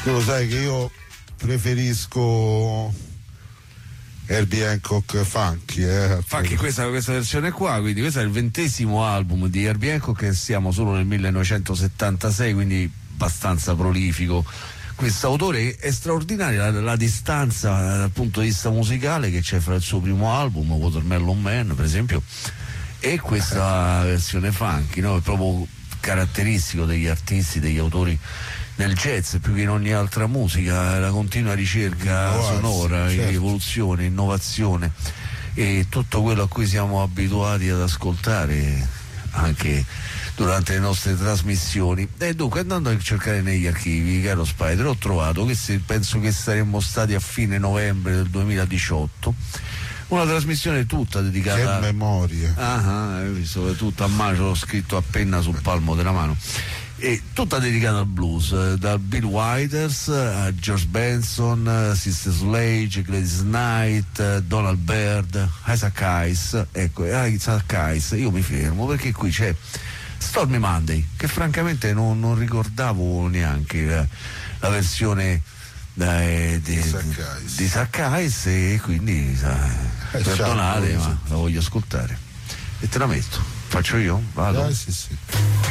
Tu lo sai che io preferisco Herbie Hancock Funky. Funky, questa versione qua, quindi questo è il 20° album di Herbie Hancock e siamo solo nel 1976, quindi abbastanza prolifico. Questo autore è straordinaria la distanza dal punto di vista musicale che c'è fra il suo primo album, Watermelon Man per esempio, e questa versione funky, no? È proprio caratteristico degli artisti, degli autori nel jazz più che in ogni altra musica, la continua ricerca sonora, certo. Evoluzione, innovazione e tutto quello a cui siamo abituati ad ascoltare anche durante le nostre trasmissioni. E dunque, andando a cercare negli archivi, caro Spider, ho trovato che penso che saremmo stati a fine novembre del 2018, una trasmissione tutta dedicata che memoria. Ho visto tutta a mano, ce l'ho scritto a penna sul palmo della mano, e tutta dedicata al blues, da Bill Withers a George Benson, Sister Sledge, Gladys Knight, Donald Byrd, Isaac Hayes. Ecco, Isaac Hayes, io mi fermo perché qui c'è Stormy Monday, che francamente non ricordavo neanche la versione di Isaac Hayes, e quindi perdonate, ma la voglio ascoltare e te la metto. Faccio io? Vado? Sì.